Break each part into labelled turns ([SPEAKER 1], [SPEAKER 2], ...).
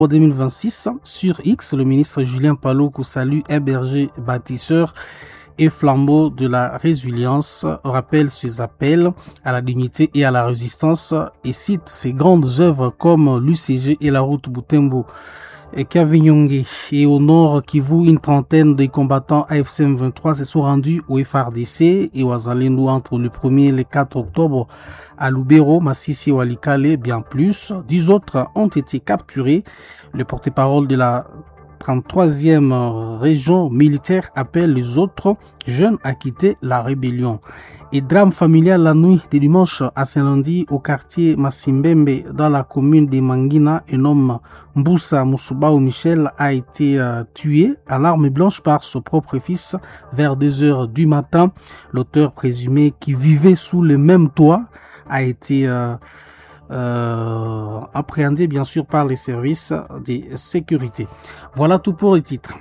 [SPEAKER 1] Pour 2026, sur X, le ministre Julien Paluku salue un berger bâtisseur et flambeau de la résilience, rappelle ses appels à la dignité et à la résistance et cite ses grandes œuvres comme l'UCG et la route Butembo et Kavinyonge. Et au nord Kivu, une trentaine de combattants AFC M23 se sont rendus au FRDC et au Azalendo entre le 1er et le 4 octobre à Lubero, Massissi et Walikale, bien plus. 10 autres ont été capturés. Le porte-parole de la 33e région militaire appelle les autres jeunes à quitter la rébellion. Et drame familial la nuit de dimanche à Saint-Lundi au quartier Masimbembe dans la commune de Mangina. Un homme, Mboussa Moussoubaou Michel, a été tué à l'arme blanche par son propre fils vers 2 heures du matin. L'auteur présumé qui vivait sous le même toit a été appréhendé bien sûr par les services de sécurité. Voilà tout pour les titres.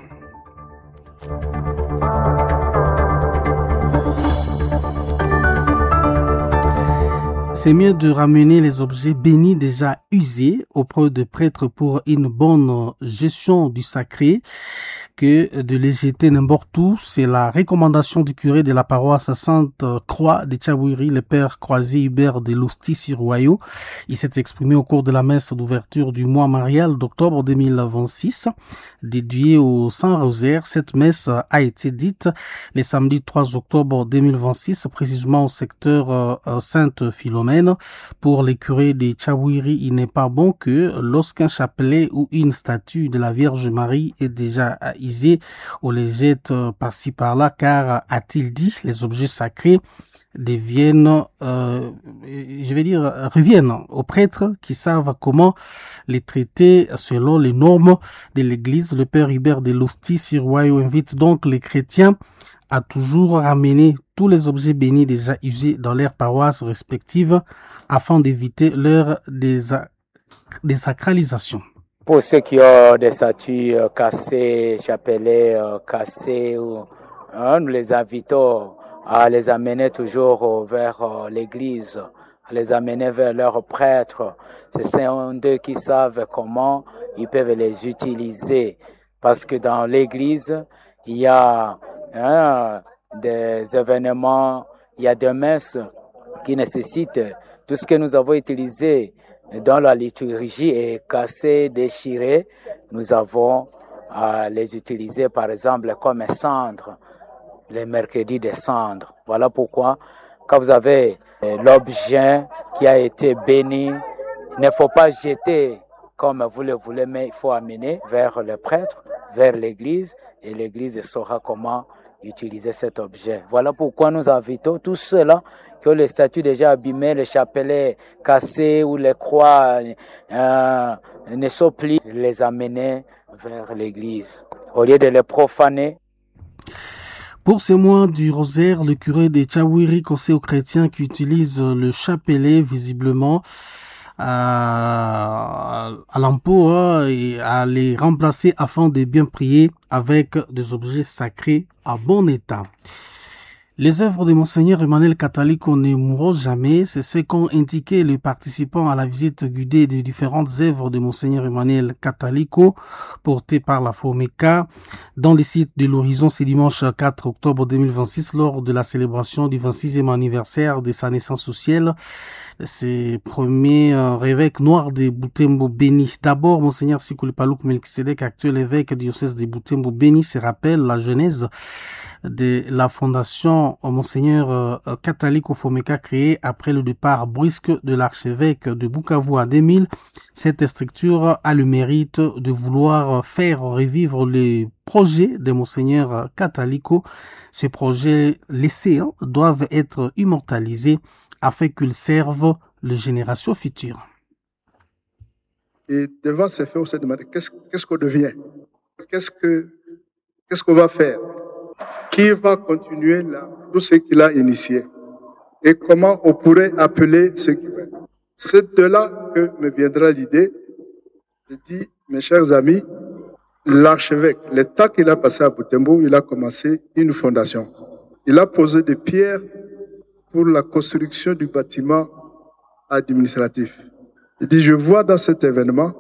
[SPEAKER 1] C'est mieux de ramener les objets bénis déjà usés auprès de prêtres pour une bonne gestion du sacré que de les jeter n'importe où. C'est la recommandation du curé de la paroisse Sainte-Croix de Tchabouiri, le père Croisé Hubert de Loustis-Royaux. Il s'est exprimé au cours de la messe d'ouverture du mois marial d'octobre 2026, dédiée au Saint-Rosaire. Cette messe a été dite le samedi 3 octobre 2026, précisément au secteur Sainte-Philomène. Pour les curés de Tchabouiri, il n'est pas bon que lorsqu'un chapelet ou une statue de la Vierge Marie est déjà isée, on les jette par-ci par-là, car, a-t-il dit, les objets sacrés reviennent aux prêtres qui savent comment les traiter selon les normes de l'Église. Le père Hubert de Loustis-Royaux invite donc les chrétiens à toujours ramener tous les objets bénis déjà usés dans leurs paroisses respectives afin d'éviter leur désacralisation.
[SPEAKER 2] Pour ceux qui ont des statues cassées, chapelets cassés, nous les invitons à les amener toujours vers l'église, à les amener vers leurs prêtres. Ce sont eux qui savent comment ils peuvent les utiliser. Parce que dans l'église, il y a des événements, il y a des messes qui nécessitent tout ce que nous avons utilisé dans la liturgie est cassé, déchiré. Nous avons à les utiliser par exemple comme cendres, les mercredis des cendres. Voilà pourquoi quand vous avez l'objet qui a été béni, il ne faut pas jeter comme vous le voulez, mais il faut amener vers le prêtre, vers l'église, et l'église saura comment utiliser cet objet. Voilà pourquoi nous invitons tous ceux-là qui ont les statues déjà abîmées, les chapelets cassés ou les croix ne sont plus, les amener vers l'église au lieu de les profaner.
[SPEAKER 1] Pour ces mois du rosaire, le curé de Tchabouiri conseille aux chrétiens qui utilisent le chapelet visiblement à l'impôt et à les remplacer afin de bien prier avec des objets sacrés à bon état. Les œuvres de Monseigneur Emmanuel Catalico ne mourront jamais. C'est ce qu'ont indiqué les participants à la visite guidée de différentes œuvres de Monseigneur Emmanuel Catalico portées par la FOMECA dans les sites de l'Horizon ce dimanche 4 octobre 2026 lors de la célébration du 26e anniversaire de sa naissance au ciel. Ces premiers évêques noirs de Butembo béni. D'abord, Monseigneur Sikuli Palouk Melkisedek, actuel évêque du diocèse de Butembo béni, se rappelle la genèse de la fondation Monseigneur Catalico Fomeka créée après le départ brusque de l'archevêque de Bukavu en 2000. Cette structure a le mérite de vouloir faire revivre les projets de Monseigneur Catalico. Ces projets laissés doivent être immortalisés afin qu'ils servent les générations futures.
[SPEAKER 3] Et devant ces faits, on se demande qu'est-ce qu'on devient, qu'est-ce qu'on va faire, qui va continuer là, tout ce qu'il a initié, et comment on pourrait appeler ce qui va. C'est de là que me viendra l'idée. Je dis, mes chers amis, l'archevêque, le temps qu'il a passé à Butembo, il a commencé une fondation. Il a posé des pierres pour la construction du bâtiment administratif. Il dit, je vois dans cet événement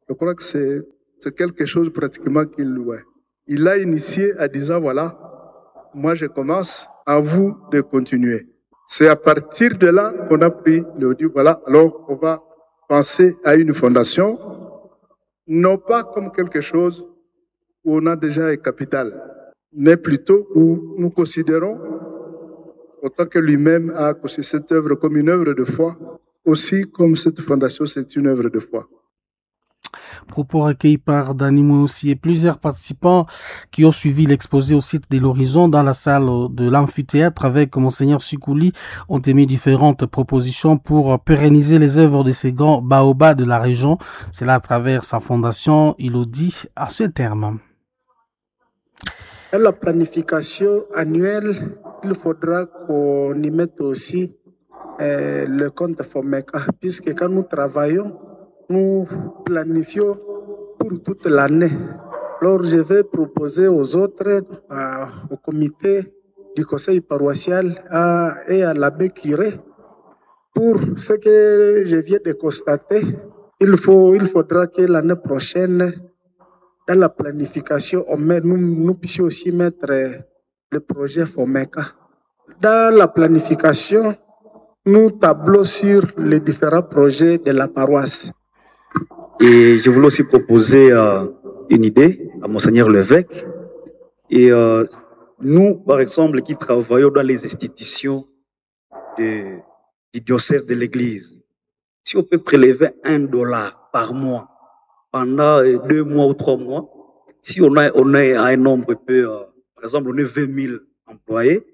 [SPEAKER 3] Je crois que c'est quelque chose pratiquement il a initié en disant voilà, moi je commence, à vous de continuer. C'est à partir de là qu'on a pris le dit voilà, alors on va penser à une fondation, non pas comme quelque chose où on a déjà un capital, mais plutôt où nous considérons, autant que lui-même a conçu cette œuvre comme une œuvre de foi, aussi comme cette fondation c'est une œuvre de foi.
[SPEAKER 1] Propos recueillis par Dani Moussi et plusieurs participants qui ont suivi l'exposé au site de l'Horizon dans la salle de l'amphithéâtre avec Monseigneur Sikouli ont émis différentes propositions pour pérenniser les œuvres de ces grands baobabs de la région. C'est là à travers sa fondation, il le dit à ce terme.
[SPEAKER 4] Dans la planification annuelle, il faudra qu'on y mette aussi le compte FOMECA, puisque quand nous travaillons, nous planifions pour toute l'année. Alors, je vais proposer aux autres, au comité du conseil paroissial et à l'abbé Kiré, pour ce que je viens de constater, il faudra que l'année prochaine, dans la planification, nous puissions aussi mettre le projet FOMECA. Dans la planification, nous tablons sur les différents projets de la paroisse.
[SPEAKER 5] Et je voulais aussi proposer une idée à Monseigneur l'évêque. Et nous, par exemple, qui travaillons dans les institutions du diocèse de l'Église, si on peut prélever $1 par mois pendant 2 mois ou 3 mois, si on a un nombre peu, par exemple, on est 20 000 employés.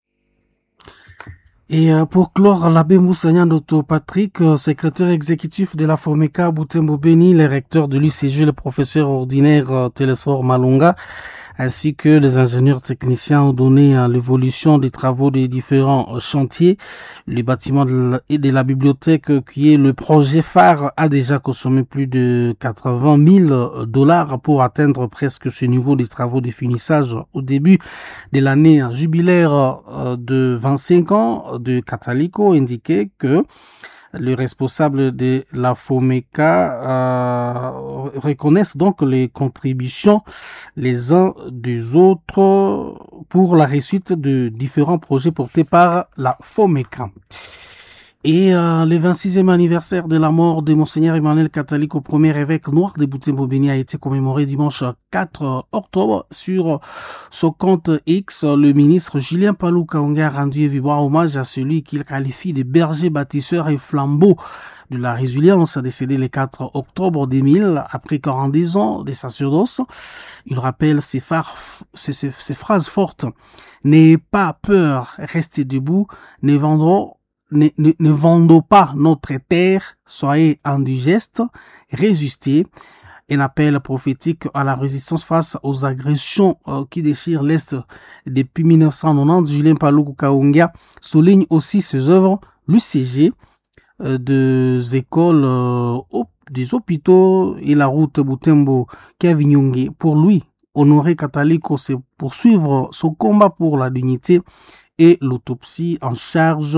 [SPEAKER 1] Et pour clore, l'abbé Moussagnan Dr Patrick, secrétaire exécutif de la FOMECA Butembo Beni, le recteur de l'UCG, le professeur ordinaire Télésphore Malonga, ainsi que les ingénieurs techniciens ont donné l'évolution des travaux des différents chantiers. Le bâtiment de la bibliothèque, qui est le projet phare, a déjà consommé plus de $80 000 pour atteindre presque ce niveau des travaux de finissage au début de l'année jubilaire de 25 ans de Catalico, indiquait que les responsables de la FOMECA reconnaissent donc les contributions les uns des autres pour la réussite de différents projets portés par la FOMECA. Et le 26e anniversaire de la mort de Monseigneur Emmanuel Catalico, premier évêque noir de Butembo Beni, a été commémoré dimanche 4 octobre. Sur son compte X, le ministre Julien Paluku Kahongya a rendu vibrant hommage à celui qu'il qualifie de berger bâtisseur et flambeau de la résilience, décédé le 4 octobre 2000 après 42 ans de sacerdoce. Il rappelle ces phrases fortes: n'ayez pas peur, restez debout, ne vendons pas notre terre, soyez indigeste, résistez. Un appel prophétique à la résistance face aux agressions qui déchirent l'Est depuis 1990. Julien Paluku Kahongya souligne aussi ses œuvres, l'UCG, des écoles, des hôpitaux et la route Butembo-Kiavinyonge. Pour lui, honorer Catalico, c'est poursuivre son combat pour la dignité et l'autoprise en charge,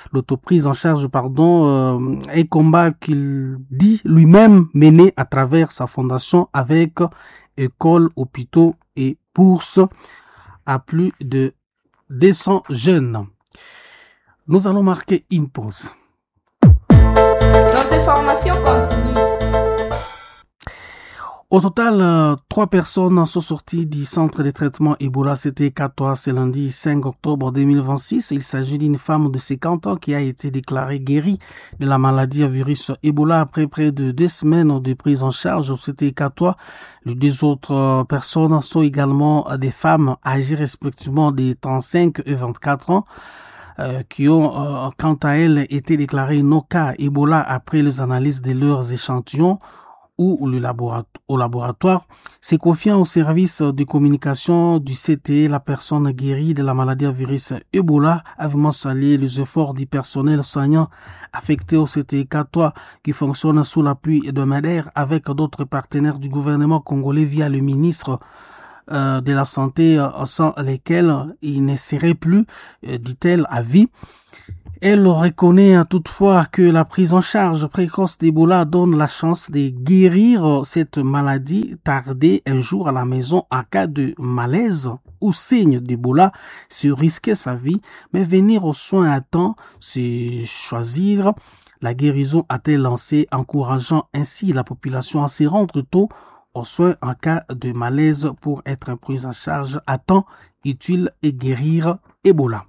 [SPEAKER 1] un combat qu'il dit lui-même mener à travers sa fondation avec écoles, hôpitaux et bourses à plus de 200 jeunes. Nous allons marquer une pause.
[SPEAKER 6] Notre formation continue.
[SPEAKER 1] Au total, 3 personnes sont sorties du centre de traitement Ebola. C'était Katoa ce lundi 5 octobre 2026. Il s'agit d'une femme de 50 ans qui a été déclarée guérie de la maladie à virus Ebola après près de 2 semaines de prise en charge. C'était Katoa. Les 2 autres personnes sont également des femmes âgées respectivement de 35 et 24 ans. Qui ont, quant à elles, été déclarées non cas Ebola après les analyses de leurs échantillons ou au laboratoire. C'est confiant au service de communication du CTE. La personne guérie de la maladie à virus Ebola a vraiment salué les efforts du personnel soignant affecté au CTE Katoa qui fonctionne sous l'appui de MEDER avec d'autres partenaires du gouvernement congolais via le ministre de la Santé sans lesquels il ne serait plus, dit-elle, à vie. Elle reconnaît toutefois que la prise en charge précoce d'Ebola donne la chance de guérir cette maladie. Tarder un jour à la maison en cas de malaise ou signe d'Ebola, c'est risquer sa vie, mais venir aux soins à temps, c'est choisir la guérison, a-t-elle lancé, encourageant ainsi la population à se rendre tôt aux soins en cas de malaise pour être prise en charge à temps utile et guérir Ebola.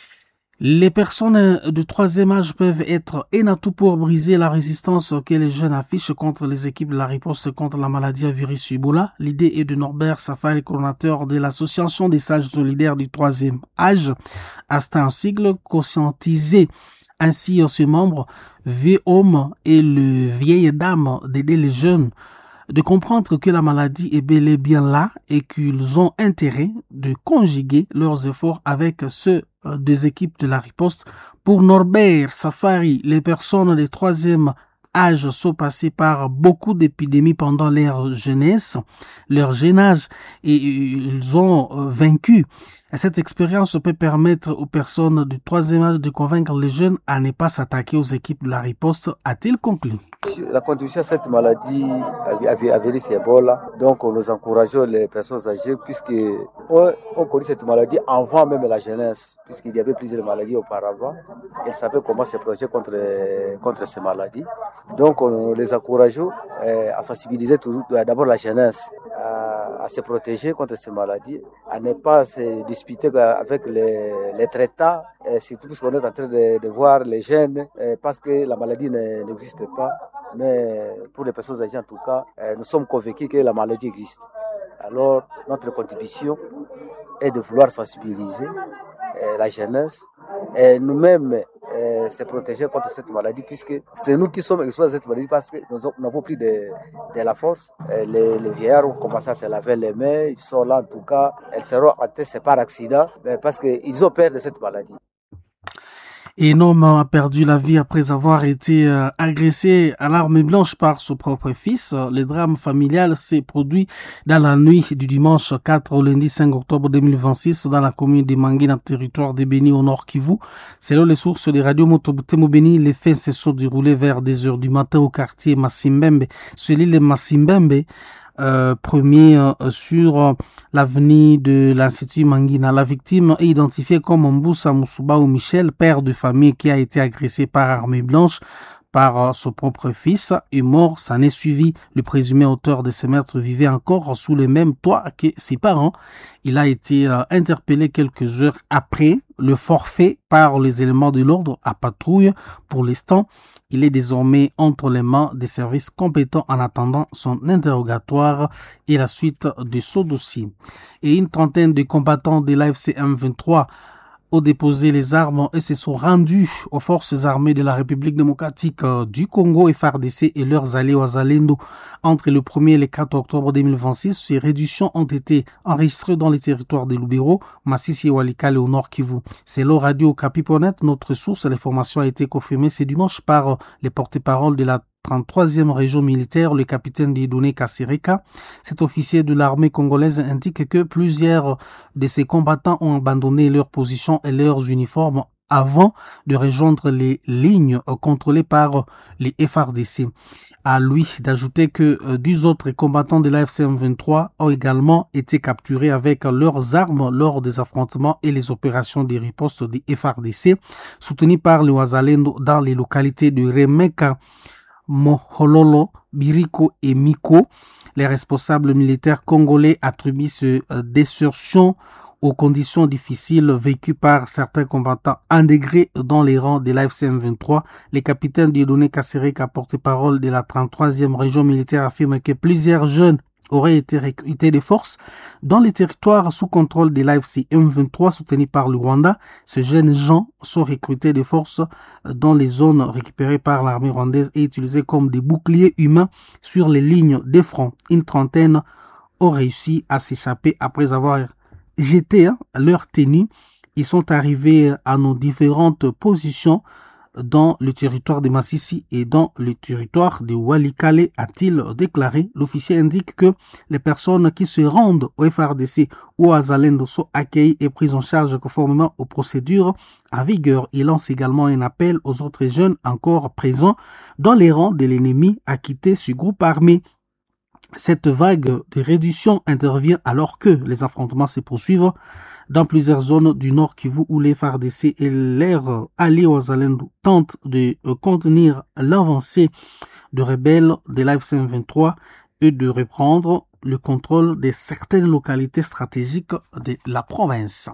[SPEAKER 1] Les personnes de troisième âge peuvent être un atout pour briser la résistance que les jeunes affichent contre les équipes de la riposte contre la maladie à virus Ebola. L'idée est de Norbert Safari, coordinateur de l'association des sages solidaires du troisième âge. Hasta un sigle, conscientiser ainsi ses membres, vieux hommes et le vieille dame d'aider les jeunes de comprendre que la maladie est bel et bien là et qu'ils ont intérêt de conjuguer leurs efforts avec ceux des équipes de la riposte. Pour Norbert Safari, les personnes de troisième âge sont passées par beaucoup d'épidémies pendant leur jeunesse, leur jeune âge, et ils ont vaincu. Et cette expérience peut permettre aux personnes du troisième âge de convaincre les jeunes à ne pas s'attaquer aux équipes de la riposte, a-t-il conclu.
[SPEAKER 6] La contribution à cette maladie à virus Ebola, donc nous encourageons les personnes âgées puisque on connaît cette maladie avant même la jeunesse, puisqu'il y avait plusieurs maladies auparavant. Elles savaient comment se protéger contre ces maladies. Donc nous les encourageons à sensibiliser d'abord la jeunesse à se protéger contre ces maladies, à ne pas se disputer avec les traitements, surtout puisqu'on est en train de voir les jeunes, parce que la maladie n'existe pas. Mais pour les personnes âgées, en tout cas, nous sommes convaincus que la maladie existe. Alors, notre contribution est de vouloir sensibiliser la jeunesse et nous-mêmes se protéger contre cette maladie, puisque c'est nous qui sommes exposés à cette maladie parce que nous n'avons plus de la force. Les vieillards ont commencé à se laver les mains, ils sont là en tout cas, elles seront atteintes par accident, parce qu'ils ont peur de cette maladie.
[SPEAKER 1] Un homme a perdu la vie après avoir été agressé à l'arme blanche par son propre fils. Le drame familial s'est produit dans la nuit du dimanche 4 au lundi 5 octobre 2026 dans la commune de Mangui, dans le territoire de Beni au Nord Kivu. Selon les sources de Radio Motobutembo Beni, les faits se sont déroulés vers 10 heures du matin au quartier Masimbembe. Sur l'île Masimbembe, premier sur l'avenue de l'Institut Mangina. La victime est identifiée comme Mboussa Moussouba ou Michel, père de famille qui a été agressé par arme blanche par son propre fils, est mort. S'en est suivi. Le présumé auteur de ces meurtres vivait encore sous le même toit que ses parents. Il a été interpellé quelques heures après le forfait par les éléments de l'ordre à patrouille. Pour l'instant, il est désormais entre les mains des services compétents en attendant son interrogatoire et la suite de son dossier. Et une trentaine de combattants de l'AFC M23 ont déposé les armes et se sont rendus aux forces armées de la République démocratique du Congo, FARDC, et leurs alliés Wazalendo entre le 1er et le 4 octobre 2026. Ces réductions ont été enregistrées dans les territoires de Lubero, Massissi et Walikale au Nord Kivu. Selon Radio Capiponet, notre source, l'information a été confirmée ce dimanche par les porte-parole de la 33e région militaire, le capitaine Dieudonné Kassereka. Cet officier de l'armée congolaise indique que plusieurs de ces combattants ont abandonné leur position et leurs uniformes avant de rejoindre les lignes contrôlées par les FARDC. À lui d'ajouter que 10 autres combattants de l'AFC M23 ont également été capturés avec leurs armes lors des affrontements et les opérations de riposte des FARDC soutenues par les Wazalendo dans les localités de Remeka, Mohololo, Biriko et Miko. Les responsables militaires congolais attribuent ce désertion aux conditions difficiles vécues par certains combattants intégrés dans les rangs de l'AFC M23. Le capitaine Dieudonné Kassereka, porte-parole de la 33e région militaire, affirme que plusieurs jeunes auraient été recrutés de force dans les territoires sous contrôle de l'AFC M23 soutenu par le Rwanda. Ces jeunes gens sont recrutés de force dans les zones récupérées par l'armée rwandaise et utilisés comme des boucliers humains sur les lignes de front. Une trentaine ont réussi à s'échapper après avoir jeté leur tenue. Ils sont arrivés à nos différentes positions dans le territoire de Massissi et dans le territoire de Walikale, a-t-il déclaré. L'officier indique que les personnes qui se rendent au FARDC ou à Zalendo sont accueillies et prises en charge conformément aux procédures en vigueur. Il lance également un appel aux autres jeunes encore présents dans les rangs de l'ennemi à quitter ce groupe armé. Cette vague de réduction intervient alors que les affrontements se poursuivent dans plusieurs zones du Nord Kivu où les FARDC et leurs alliés aux Zalendo tentent de contenir l'avancée de rebelles de l'AFC-M23 et de reprendre le contrôle de certaines localités stratégiques de la province.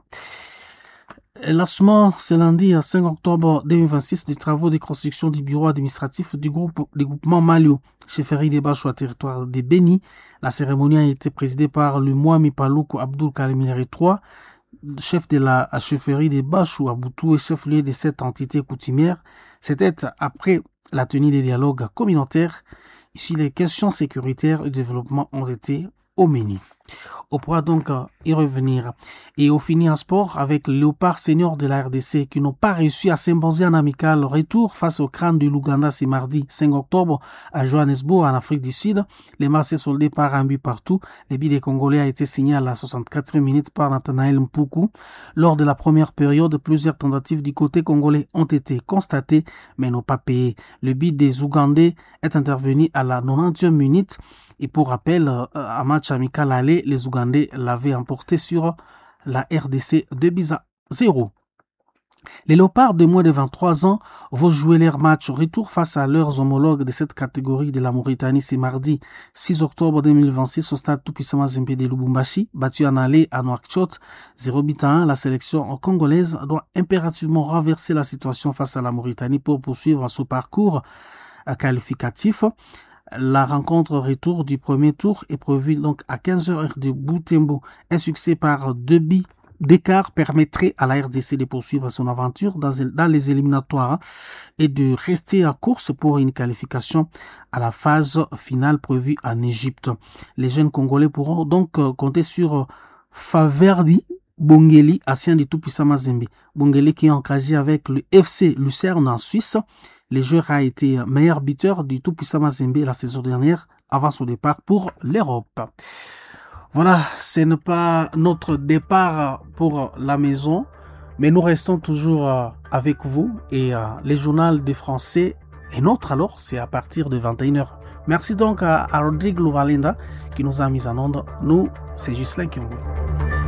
[SPEAKER 1] Lancement ce lundi 5 octobre 2026 des travaux de construction du bureau administratif du groupement Malio, chefferie des Bachou à territoire de Béni. La cérémonie a été présidée par le Mwami Paloukou Abdul Kalimilari III, chef de la chefferie des Bachou à Boutou et chef-lieu de cette entité coutumière. C'était après la tenue des dialogues communautaires. Ici, les questions sécuritaires et développement ont été au menu. On pourra donc y revenir. Et au fini en sport avec le Léopard senior de la RDC qui n'ont pas réussi à s'imposer en amical. Retour face au crâne de l'Ouganda ce mardi 5 octobre à Johannesburg en Afrique du Sud. Les Marseillais soldés par un but partout. Le but des Congolais a été signé à la 64e minute par Nathanaël Mpuku. Lors de la première période, plusieurs tentatives du côté congolais ont été constatées mais n'ont pas payé. Le but des Ougandais est intervenu à la 90e minute. Et pour rappel, un match amical aller, les Ougandais l'avaient emporté sur la RDC 2-0. Les Léopards de moins de 23 ans vont jouer leur match retour face à leurs homologues de cette catégorie de la Mauritanie ce mardi 6 octobre 2026 au stade Tout-Puissant Mazembe de Lubumbashi, battu en aller à Nouakchott 0-1. La sélection congolaise doit impérativement renverser la situation face à la Mauritanie pour poursuivre son parcours qualificatif. La rencontre retour du premier tour est prévue donc à 15h heure de Butembo. Un succès par 2 buts d'écart permettrait à la RDC de poursuivre son aventure dans les éliminatoires et de rester à course pour une qualification à la phase finale prévue en Égypte. Les jeunes Congolais pourront donc compter sur Faverdi Bongeli, ancien du Tout-Puissant Mazembe. Bongeli qui est engagé avec le FC Lucerne en Suisse. Le joueur a été meilleur buteur du Tout-Puissant Mazembe la saison dernière avant son départ pour l'Europe. Voilà, ce n'est pas notre départ pour la maison, mais nous restons toujours avec vous et les journaux des Français et notre alors, c'est à partir de 21h. Merci donc à Rodrigue Louvalinda qui nous a mis en onde. Nous, c'est Ghislain Kiongou.